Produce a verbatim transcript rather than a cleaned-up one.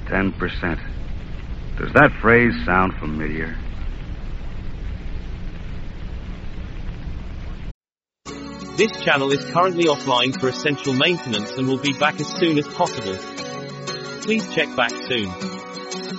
ten percent. Does that phrase sound familiar? This channel is currently offline for essential maintenance and will be back as soon as possible. Please check back soon.